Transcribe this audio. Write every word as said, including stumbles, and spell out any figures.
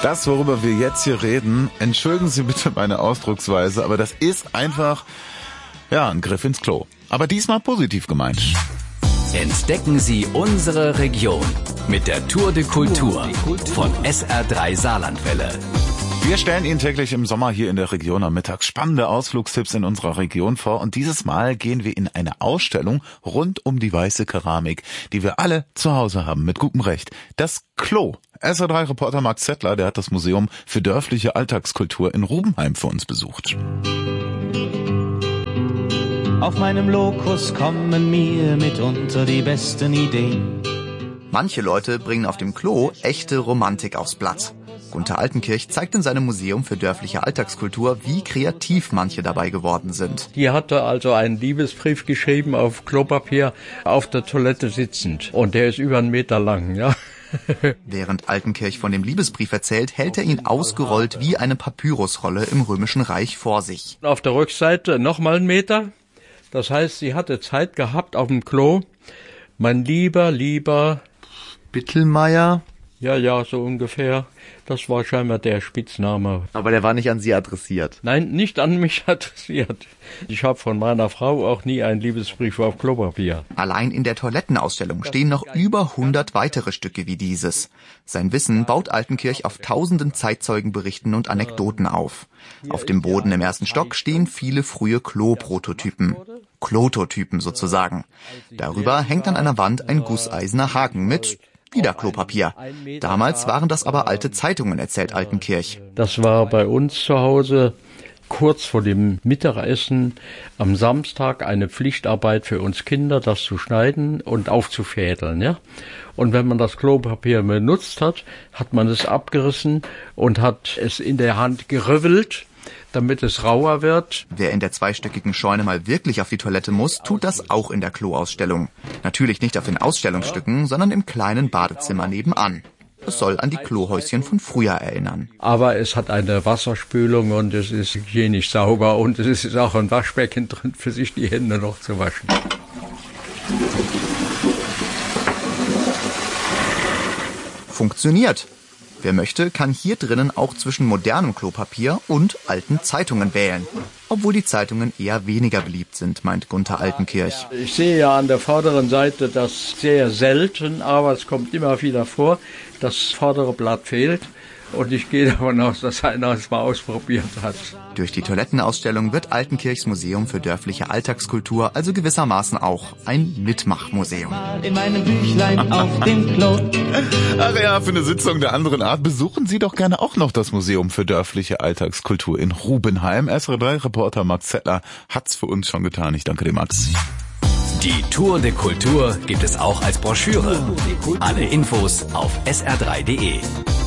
Das, worüber wir jetzt hier reden, entschuldigen Sie bitte meine Ausdrucksweise, aber das ist einfach, ja, ein Griff ins Klo. Aber diesmal positiv gemeint. Entdecken Sie unsere Region mit der Tour de Kultur von S R drei Saarlandwelle. Wir stellen Ihnen täglich im Sommer hier in der Region am Mittag spannende Ausflugstipps in unserer Region vor. Und dieses Mal gehen wir in eine Ausstellung rund um die weiße Keramik, die wir alle zu Hause haben, mit gutem Recht. Das Klo. S R drei Reporter Max Zettler, der hat das Museum für dörfliche Alltagskultur in Rubenheim für uns besucht. Auf meinem Lokus kommen mir mitunter die besten Ideen. Manche Leute bringen auf dem Klo echte Romantik aufs Blatt. Gunter Altenkirch zeigt in seinem Museum für dörfliche Alltagskultur, wie kreativ manche dabei geworden sind. Die hatte also einen Liebesbrief geschrieben auf Klopapier auf der Toilette sitzend. Und der ist über einen Meter lang, ja. Während Altenkirch von dem Liebesbrief erzählt, hält er ihn ausgerollt wie eine Papyrusrolle im Römischen Reich vor sich. Auf der Rückseite nochmal einen Meter. Das heißt, sie hatte Zeit gehabt auf dem Klo. Mein lieber, lieber Bittelmeier? Ja, ja, so ungefähr. Das war scheinbar der Spitzname. Aber der war nicht an Sie adressiert? Nein, nicht an mich adressiert. Ich habe von meiner Frau auch nie einen Liebesbrief auf Klopapier. Allein in der Toilettenausstellung stehen noch über hundert weitere Stücke wie dieses. Sein Wissen baut Altenkirch auf tausenden Zeitzeugenberichten und Anekdoten auf. Auf dem Boden im ersten Stock stehen viele frühe Klo-Prototypen. Klototypen sozusagen. Darüber hängt an einer Wand ein gusseiserner Haken mit wieder Klopapier. Damals waren das aber alte Zeitungen, erzählt Altenkirch. Das war bei uns zu Hause kurz vor dem Mittagessen am Samstag eine Pflichtarbeit für uns Kinder, das zu schneiden und aufzufädeln, ja. Und wenn man das Klopapier benutzt hat, hat man es abgerissen und hat es in der Hand gerüffelt, damit es rauer wird. Wer in der zweistöckigen Scheune mal wirklich auf die Toilette muss, tut das auch in der Kloausstellung. Natürlich nicht auf den Ausstellungsstücken, sondern im kleinen Badezimmer nebenan. Es soll an die Klohäuschen von früher erinnern. Aber es hat eine Wasserspülung und es ist hygienisch sauber und es ist auch ein Waschbecken drin, für sich die Hände noch zu waschen. Funktioniert. Wer möchte, kann hier drinnen auch zwischen modernem Klopapier und alten Zeitungen wählen. Obwohl die Zeitungen eher weniger beliebt sind, meint Gunter Altenkirch. Ich sehe ja an der vorderen Seite das sehr selten, aber es kommt immer wieder vor, das vordere Blatt fehlt. Und ich gehe davon aus, dass einer es mal ausprobiert hat. Durch die Toilettenausstellung wird Altenkirchs Museum für dörfliche Alltagskultur also gewissermaßen auch ein Mitmachmuseum. In meinem Büchlein auf dem Klo. Ach ja, für eine Sitzung der anderen Art besuchen Sie doch gerne auch noch das Museum für dörfliche Alltagskultur in Rubenheim. S R drei Reporter Max Zettler hat's für uns schon getan. Ich danke dir, Max. Die Tour de Kultur gibt es auch als Broschüre. Alle Infos auf S R drei punkt de.